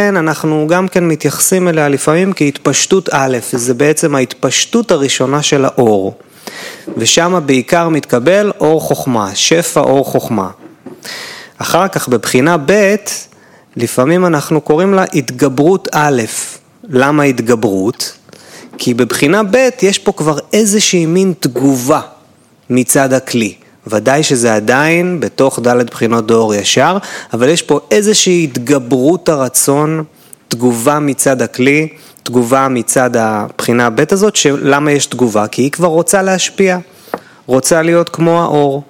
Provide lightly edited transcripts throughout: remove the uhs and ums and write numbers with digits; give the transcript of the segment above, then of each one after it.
אנחנו גם כן מתייחסים אליה לפעמים כהתפשטות א', זה בעצם ההתפשטות הראשונה של האור. ושם בעיקר מתקבל אור חוכמה, שפע אור חוכמה. אחר כך בבחינה ב', לפעמים אנחנו קוראים לה התגברות א'. למה התגברות? כי בבחינה ב' יש פה כבר איזושהי מין תגובה מצד הכלי. ודאי שזה עדיין בתוך ד' בחינות דאור ישר, אבל יש פה איזושהי התגברות הרצון, תגובה מצד הכלי, תגובה מצד הבחינה ב' הזאת, למה יש תגובה? כי היא כבר רוצה להשפיע, רוצה להיות כמו האור.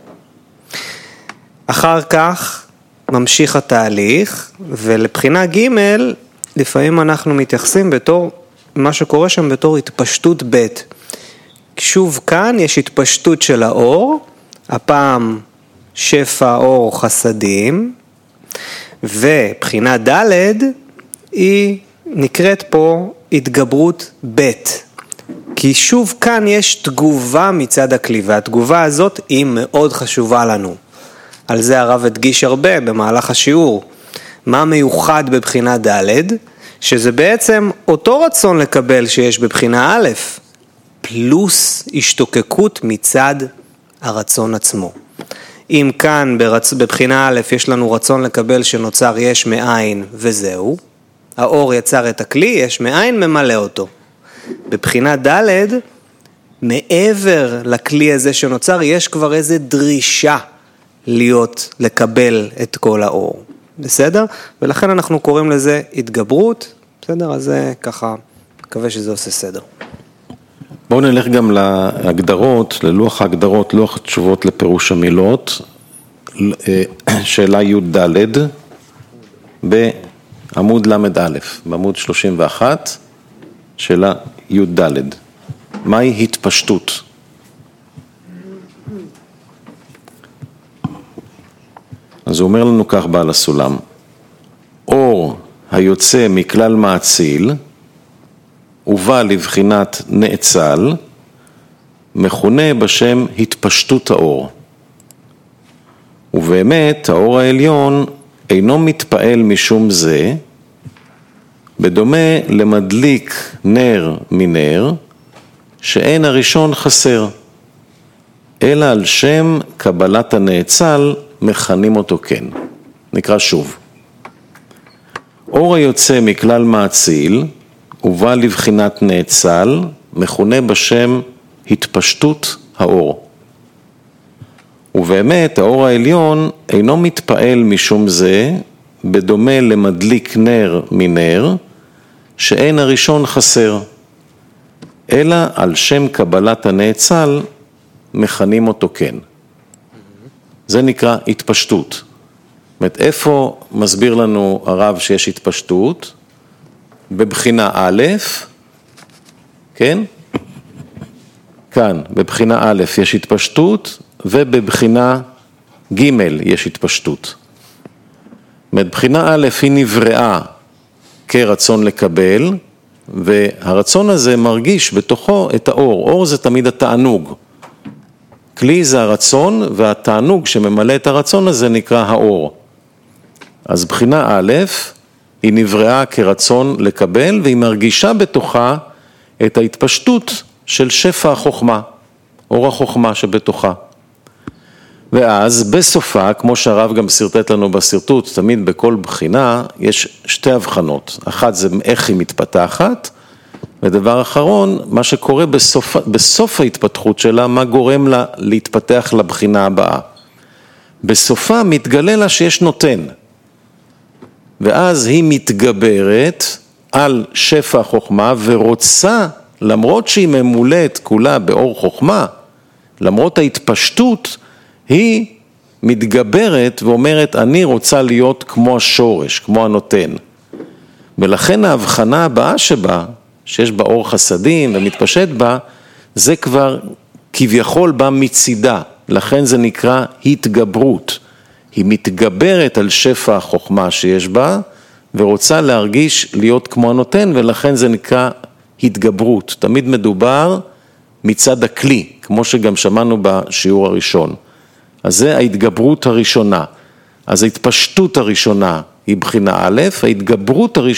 אחר כך ממשיך התהליך, ולבחינה ג' לפעמים אנחנו מתייחסים בתור, מה שקורה שם בתור התפשטות ב'. שוב כאן יש התפשטות של האור, הפעם שפע אור חסדים, ובחינה ד' היא נקראת פה התגברות ב'. כי שוב כאן יש תגובה מצד הכלי, והתגובה הזאת היא מאוד חשובה לנו. על זה הרב הדגיש הרבה במהלך השיעור. מה מיוחד בבחינה ד'? שזה בעצם אותו רצון לקבל שיש בבחינה א', פלוס השתוקקות מצד הרצון עצמו. אם כאן בבחינה א' יש לנו רצון לקבל שנוצר יש מאין וזהו, האור יצר את הכלי, יש מאין ממלא אותו. בבחינה ד' מעבר לכלי הזה שנוצר יש כבר איזו דרישה לקבל את כל האור. בסדר? ולכן אנחנו קוראים לזה התגברות. בסדר? אז זה ככה, מקווה שזה עושה סדר. בואו נלך גם להגדרות, ללוח ההגדרות, לוח התשובות לפירוש המילות, שאלה י' ד' בעמוד למד א', בעמוד 31, שאלה י' ד'. מהי התפשטות? אז הוא אומר לנו כך בעל הסולם, אור היוצא מכלל מעציל, ובא לבחינת נאצל, מכונה בשם התפשטות האור. ובאמת האור העליון אינו מתפעל משום זה, בדומה למדליק נר מנר, שאין הראשון חסר, אלא על שם קבלת הנאצל מכנים אותו כן. נקרא שוב. אור היוצא מכלל מעציל, ובא לבחינת נאצל, מכונה בשם התפשטות האור. ובאמת האור העליון אינו מתפעל משום זה, בדומה למדליק נר מנר, שאין הראשון חסר, אלא על שם קבלת הנאצל מכנים אותו כן. זה נקרא התפשטות. זאת אומרת, איפה מסביר לנו הרב שיש התפשטות? בבחינה א', כן? כאן, בבחינה א' יש התפשטות, ובבחינה ג' יש התפשטות. בבחינה א' היא נבראה כרצון לקבל, והרצון הזה מרגיש בתוכו את האור. אור זה תמיד התענוג. כלי זה הרצון, והתענוג שממלא את הרצון הזה נקרא האור. אז בחינה א' היא נבראה כרצון לקבל, והיא מרגישה בתוכה את ההתפשטות של שפע החוכמה, אור החוכמה שבתוכה. ואז בסופה, כמו שהרב גם סרטט לנו בסרטוט, תמיד בכל בחינה יש שתי הבחנות. אחת זה איך היא מתפתחת, ודבר אחרון, מה שקורה בסוף ההתפתחות שלה, מה גורם לה להתפתח לבחינה הבאה. בסופה מתגלה לה שיש נותן, ואז היא מתגברת על שפע החוכמה, ורוצה, למרות שהיא ממולאת כולה באור חוכמה, למרות ההתפשטות, היא מתגברת ואומרת, אני רוצה להיות כמו השורש, כמו הנותן. ולכן ההבחנה הבאה שבה, שיש בה אור חסדים ומתפשט בה, זה כבר כביכול בא מצידה, לכן זה נקרא התגברות. היא מתגברת על שפע החוכמה שיש בה, ורוצה להרגיש להיות כמו הנותן, ולכן זה נקרא התגברות. תמיד מדובר מצד הכלי, כמו שגם שמענו בשיעור הראשון. אז זה ההתגברות הראשונה. אז ההתפשטות הראשונה היא בחינה א', ההתגברות הראשונה,